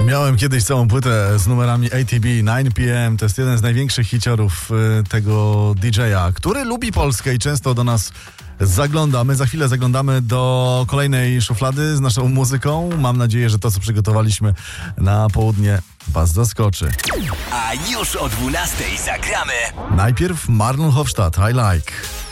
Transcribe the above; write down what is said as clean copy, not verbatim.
Miałem kiedyś całą płytę z numerami ATB 9pm. To jest jeden z największych hiciorów tego DJ-a, który lubi Polskę i często do nas zagląda. My za chwilę zaglądamy do kolejnej szuflady z naszą muzyką. Mam nadzieję, że to, co przygotowaliśmy na południe, was zaskoczy. A już o 12:00 zagramy. Najpierw Marlon Hofstadt, I Like.